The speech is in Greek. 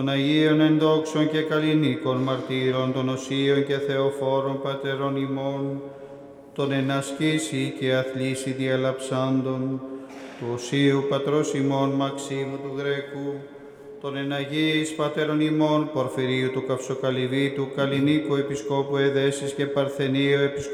των Αγίων ενδόξων και καλλινίκων μαρτύρων, των οσίων και θεοφόρων πατερών ημών, των ενασκήσει και αθλήσει διαλαψάντων, του οσίου πατρός ημών Μαξίμου του Γρέκου, των εναγίης πατέρων ημών Πορφυρίου του Καυσοκαλυβίτου, Καλλινίκου Επισκόπου Εδέσης και Παρθενίου Επισκόπου